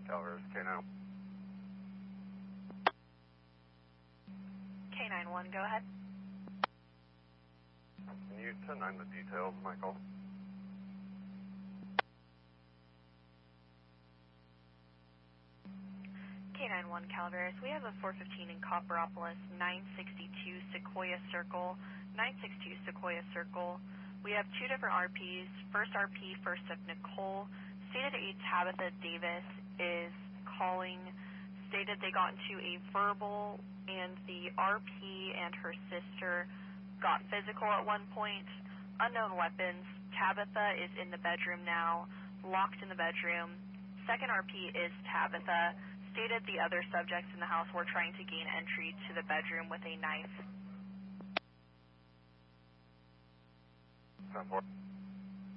Calaveras, K9. K91, go ahead. Can you 10-9 the details, Michael? K91 Calaveras, we have a 415 in Copperopolis, 962 Sequoia Circle, 962 Sequoia Circle. We have two different RPs. First RP, first of Nicole, stated a Tabitha Davis is calling, stated they got into a verbal and the RP and her sister got physical at one point. Unknown weapons. Tabitha is in the bedroom now, locked in the bedroom. Second RP is Tabitha. Stated the other subjects in the house were trying to gain entry to the bedroom with a knife. 10-4.